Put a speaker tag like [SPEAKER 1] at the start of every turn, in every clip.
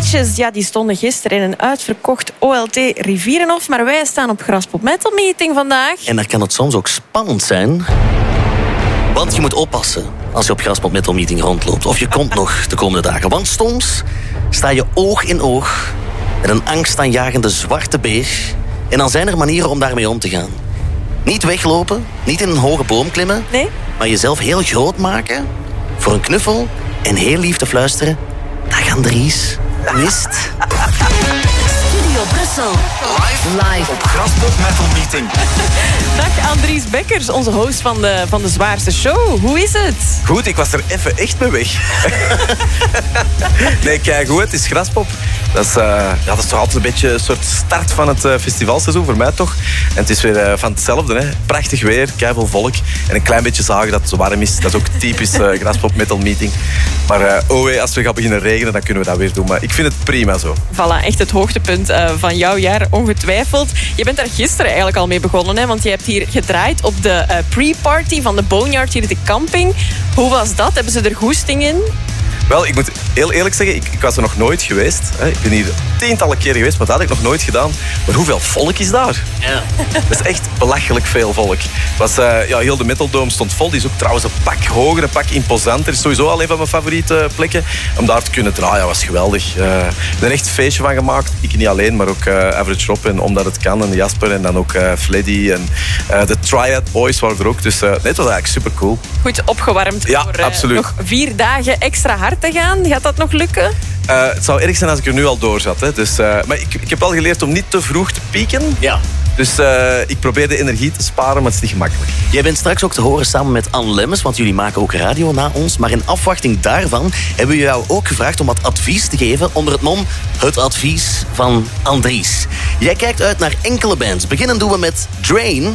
[SPEAKER 1] liedjes die stonden gisteren in een uitverkocht OLT Rivierenhof. Maar wij staan op Graspop Metal Meeting vandaag.
[SPEAKER 2] En daar kan het soms ook spannend zijn. Want je moet oppassen als je op Graspop Metal Meeting rondloopt. Of je komt nog de komende dagen. Want soms sta je oog in oog met een angstaanjagende zwarte beer. En dan zijn er manieren om daarmee om te gaan. Niet weglopen, niet in een hoge boom klimmen.
[SPEAKER 1] Nee?
[SPEAKER 2] Maar jezelf heel groot maken voor een knuffel en heel lief te fluisteren. Dag Andries, hoe is het?
[SPEAKER 3] Studio Brussel. Live
[SPEAKER 4] op Graspop Metal Meeting.
[SPEAKER 1] Dag Andries Bekkers, onze host van de zwaarste show. Hoe is het?
[SPEAKER 4] Goed, ik was er even echt mee weg. Nee, kijk goed, het is Graspop. Dat is toch altijd een beetje een soort start van het festivalseizoen, voor mij toch. En het is weer van hetzelfde. Hè. Prachtig weer, keiveel volk. En een klein beetje zagen dat het zo warm is. Dat is ook typisch Graspop Metal Meeting. Maar als we gaan beginnen regenen, dan kunnen we dat weer doen. Maar ik vind het prima zo.
[SPEAKER 1] Voilà, echt het hoogtepunt van jouw jaar, ongetwijfeld. Je bent daar gisteren eigenlijk al mee begonnen, hè? Want je hebt hier gedraaid op de pre-party van de Boneyard hier, de camping. Hoe was dat? Hebben ze er goesting in?
[SPEAKER 4] Wel, ik moet heel eerlijk zeggen, ik was er nog nooit geweest. Ik ben hier tientallen keren geweest, maar dat had ik nog nooit gedaan. Maar hoeveel volk is daar?
[SPEAKER 2] Ja.
[SPEAKER 4] Dat is echt belachelijk veel volk. Heel de Metal Dome stond vol. Die is ook trouwens een pak hoger, een pak imposanter. Dat is sowieso al een van mijn favoriete plekken. Om daar te kunnen draaien, was geweldig. We hebben er echt een feestje van gemaakt. Ik niet alleen, maar ook Average Rob en Omdat het kan en Jasper. En dan ook Fleddy en de Triad Boys waren er ook. Dus het was eigenlijk super cool.
[SPEAKER 1] Goed opgewarmd voor
[SPEAKER 4] absoluut.
[SPEAKER 1] nog 4 dagen extra hard te gaan. Gaat dat nog lukken?
[SPEAKER 4] Het zou erg zijn als ik er nu al door zat. Hè. Dus, maar ik heb wel geleerd om niet te vroeg te pieken.
[SPEAKER 2] Ja.
[SPEAKER 4] Dus ik probeer de energie te sparen, maar het is niet gemakkelijk.
[SPEAKER 2] Jij bent straks ook te horen samen met Anne Lemmens, want jullie maken ook radio na ons. Maar in afwachting daarvan hebben we jou ook gevraagd om wat advies te geven onder het mom het advies van Andries. Jij kijkt uit naar enkele bands. Beginnen doen we met Drain.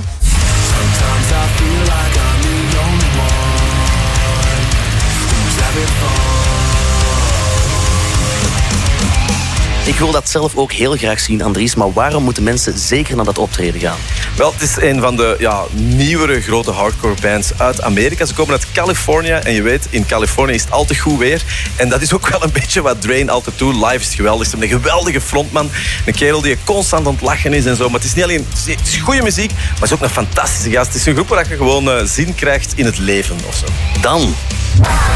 [SPEAKER 2] Ik wil dat zelf ook heel graag zien, Andries. Maar waarom moeten mensen zeker naar dat optreden gaan?
[SPEAKER 4] Wel, het is een van de nieuwere grote hardcore bands uit Amerika. Ze komen uit Californië. En je weet, in Californië is het altijd goed weer. En dat is ook wel een beetje wat Drain altijd doet. Live is het geweldig. Ze hebben een geweldige frontman. Een kerel die constant aan het lachen is en zo. Maar het is niet alleen... Het is goede muziek, maar het is ook een fantastische gast. Het is een groep waar je gewoon zin krijgt in het leven of zo.
[SPEAKER 2] Dan...